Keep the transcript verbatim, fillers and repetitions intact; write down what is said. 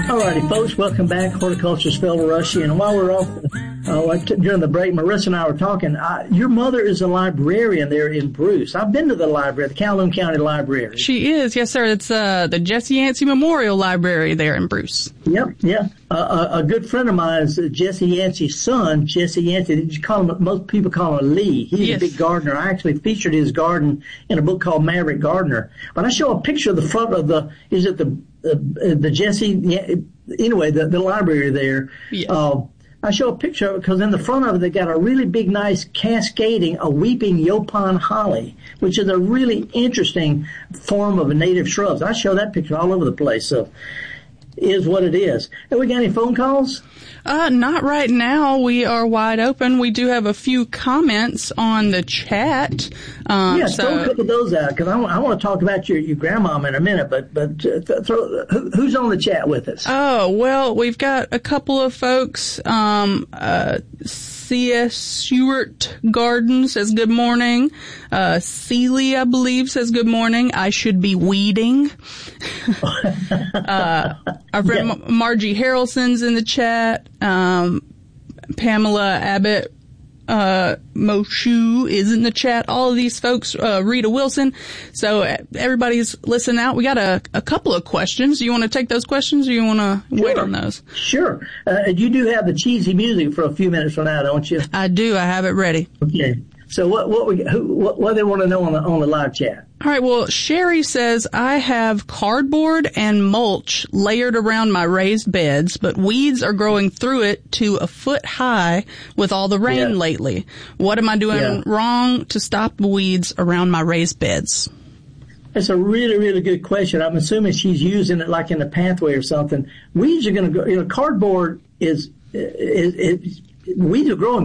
All righty, folks, welcome back. Horticulturist Phil Rushy. And while we're off, uh, during the break, Marissa and I were talking. Uh, your mother is a librarian there in Bruce. I've been to the library, the Calhoun County Library. She is, yes, sir. It's uh, the Jesse Yancey Memorial Library there in Bruce. Yep, yeah. Uh, a, a good friend of mine is Jesse Yancey's son, Jesse Yancey. Did you call him? Most people call him Lee. He's yes. a big gardener. I actually featured his garden in a book called Maverick Gardener. But I show a picture of the front of the. Is it the uh, the Jesse? Yeah, anyway, the the library there. Yes. Uh, I show a picture of it because in the front of it they got a really big, nice cascading, a weeping Yaupon holly, which is a really interesting form of a native shrubs. I show that picture all over the place. So. Is what it is. Have we got any phone calls? Uh, not right now. We are wide open. We do have a few comments on the chat. Um, yeah, so throw a couple of those out because I, w- I want to talk about your, your grandmom in a minute. But but uh, th- throw, who, who's on the chat with us? Oh well, we've got a couple of folks. Um, uh, C S Stewart Garden says good morning. Uh, Celie, I believe, says good morning. I should be weeding. uh, our friend yeah. Margie Harrelson's in the chat. Um, Pamela Abbott, uh, Moshu is in the chat. All of these folks, uh, Rita Wilson. So everybody's listening out. We got a, a couple of questions. Do you want to take those questions or you want to sure. wait on those? Sure. Uh, you do have the cheesy music for a few minutes from now, don't you? I do. I have it ready. Okay. So what, what we, who, what, what they want to know on the, on the live chat? All right. Well, Sherry says, I have cardboard and mulch layered around my raised beds, but weeds are growing through it to a foot high with all the rain yeah. lately. What am I doing yeah. wrong to stop the weeds around my raised beds? That's a really, really good question. I'm assuming she's using it like in a pathway or something. Weeds are going to go, you know, cardboard is, is, is weeds are growing